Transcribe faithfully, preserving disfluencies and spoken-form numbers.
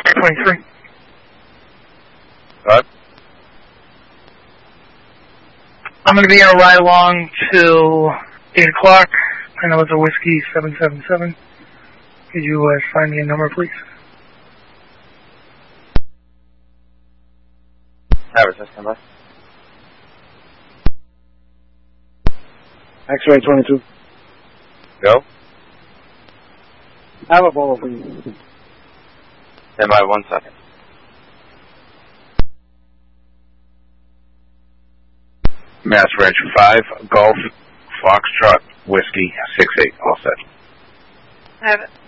twenty-three. What? I'm going to be in a ride along till eight o'clock. I know it's a whiskey seven seven seven. Could you uh, find me a number, please? Have a number. X-ray twenty-two. Go. Have a ball, please. Stand by one second. Mass Ranch five, Golf, Foxtrot, Whiskey, six eight, all set. Have it.